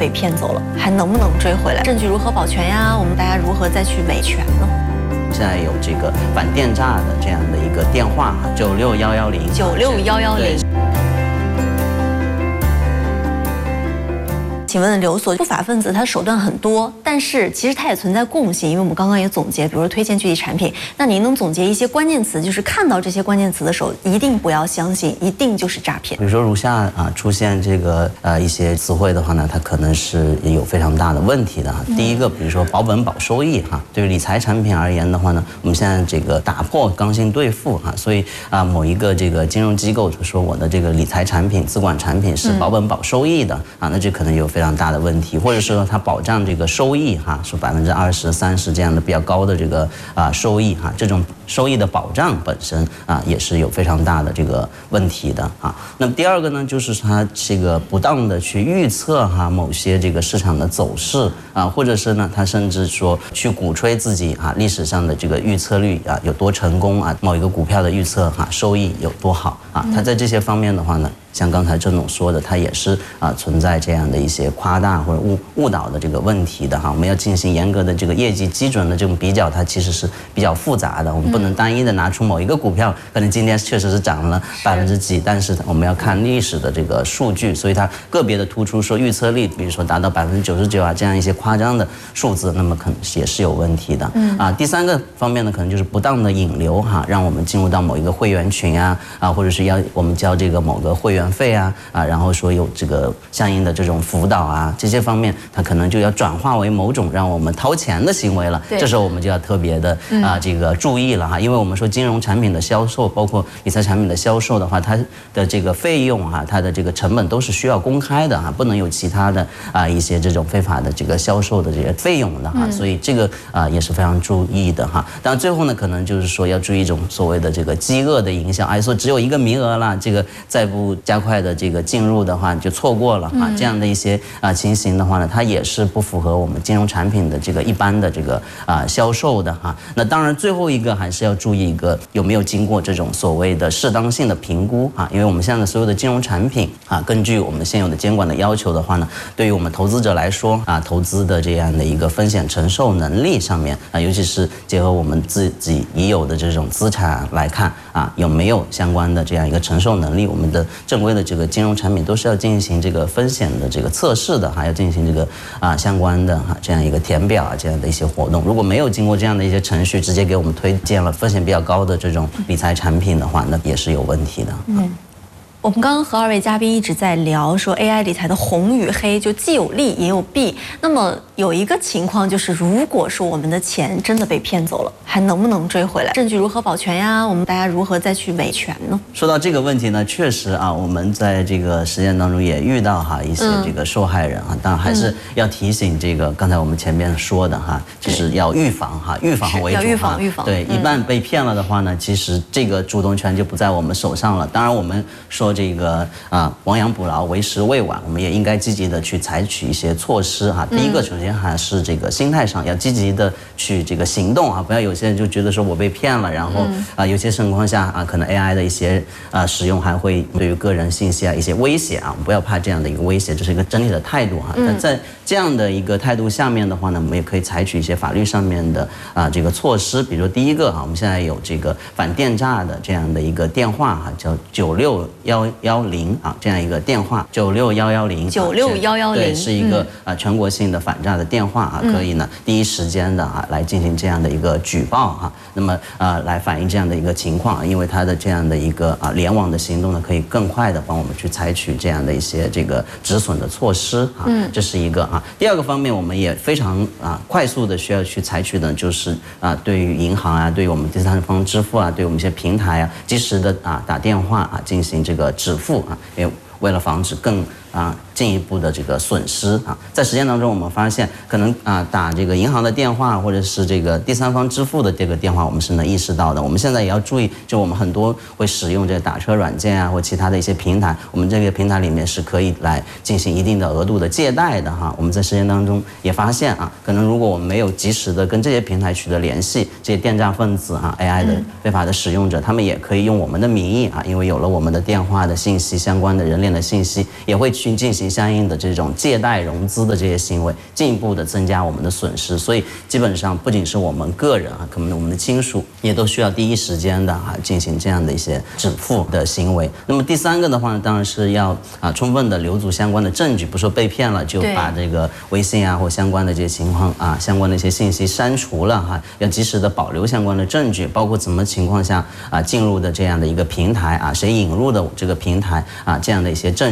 被骗走了，还能不能追回来？证据如何保全呀？我们大家如何再去维权呢？ 现在有这个反电诈的这样的一个电话96110，96110。 请问刘所，不法分子他手段很多，但是其实他也存在共性，因为我们刚刚也总结，比如说推荐具体产品，那您能总结一些关键词，就是看到这些关键词的时候，一定不要相信，一定就是诈骗。 比如说如下出现这个一些词汇的话呢，它可能是有非常大的问题的哈。第一个，比如说保本保收益哈，对于理财产品而言的话呢，我们现在这个打破刚性兑付哈，所以某一个这个金融机构就说我的这个理财产品、资管产品是保本保收益的那这可能有非常大的问题，或者说它保障这个收益哈，是20%、30%这样的比较高的这个收益哈，这种收益的保障本身也是有非常大的这个问题的那么第二个呢，就是它这个不当的去预测某些这个市场的走势或者是呢，它甚至说去鼓吹自己历史上的这个预测率有多成功某一个股票的预测收益有多好它在这些方面的话呢，像刚才郑总说的，它也是存在这样的一些夸大或者误导的这个问题的我们要进行严格的这个业绩基准的这种比较，它其实是比较复杂的。我们不能单一的拿出某一个股票，可能今天确实是涨了几%，但是我们要看历史的这个数据，所以它个别的突出说预测率，比如说达到99%这样一些夸张的数字，那么可能也是有问题的。第三个方面呢，可能就是不当的引流让我们进入到某一个会员群或者是要我们交这个某个会员费然后说有这个相应的这种辅导这些方面，它可能就要转化为某种让我们掏钱的行为了。这时候我们就要特别的这个注意了因为我们说金融产品的销售，包括理财产品的销售的话，它的这个费用它的这个成本都是需要公开的不能有其他的一些这种非法的这个销售的这些费用的所以这个也是非常注意的当然最后呢，可能就是说要注意一种所谓的这个饥饿的营销，说只有一个名额了，这个再不加快的这个进入的话就错过了这样的一些情形的话呢，它也是不符合我们金融产品的这个一般的这个销售的那当然最后一个还是要注意一个有没有经过这种所谓的适当性的评估因为我们现在所有的金融产品根据我们现有的监管的要求的话呢，对于我们投资者来说投资的这样的一个风险承受能力上面尤其是结合我们自己已有的这种资产来看有没有相关的这样一个承受能力，我们的正规的这个金融产品都是要进行这个风险的这个测试的要进行这个相关的这样一个填表这样的一些活动。如果没有经过这样的一些程序，直接给我们推荐了风险比较高的这种理财产品的话，那也是有问题的。 我们刚刚和2位嘉宾一直在聊说 AI 理财的红与黑，就既有利也有弊。那么有一个情况就是，如果说我们的钱真的被骗走了，还能不能追回来？证据如何保全呀？我们大家如何再去维权呢？ 说到这个问题呢，确实我们在这个实践当中也遇到一些这个受害人当然还是要提醒这个刚才我们前面说的就是要预防预防为主要预防。 对，一旦被骗了的话呢，其实这个主动权就不在我们手上了。当然我们说这个亡羊补牢为时未晚，我们也应该积极的去采取一些措施第一个，首先还是这个心态上要积极的去这个行动不要有些人就觉得说我被骗了，然后有些情况下可能 AI 的一些使用还会对于个人信息一些威胁我们不要怕这样的一个威胁，这是一个整体的态度那在这样的一个态度下面的话呢，我们也可以采取一些法律上面的这个措施。比如说第一个我们现在有这个反电诈的这样的一个电话叫96110这样一个电话96110，对，是一个全国性的反诈的电话可以呢第一时间的来进行这样的一个举报那么来反映这样的一个情况，因为它的这样的一个联网的行动呢，可以更快的帮我们去采取这样的一些这个止损的措施这是一个第二个方面，我们也非常快速的需要去采取的就是对于银行对于我们第三方支付对于我们一些平台及时的打电话进行这个止付因为为了防止更进一步的这个损失在实践当中我们发现可能打这个银行的电话或者是这个第三方支付的这个电话，我们是能意识到的。我们现在也要注意，就我们很多会使用这个打车软件或其他的一些平台，我们这个平台里面是可以来进行一定的额度的借贷的我们在实践当中也发现可能如果我们没有及时的跟这些平台取得联系，这些电诈分子AI 的非法的使用者，他们也可以用我们的名义因为有了我们的电话的信息相关的人脸的信息，也会去进行相应的这种借贷融资的这些行为，进一步的增加我们的损失。所以基本上不仅是我们个人可能我们的亲属也都需要第一时间的进行这样的一些止付的行为。那么第三个的话呢，当然是要充分的留足相关的证据，不是说被骗了就把这个微信或相关的这些情况相关的一些信息删除了要及时的保留相关的证据，包括怎么情况下进入的这样的一个平台谁引入的这个平台这样的一些证据。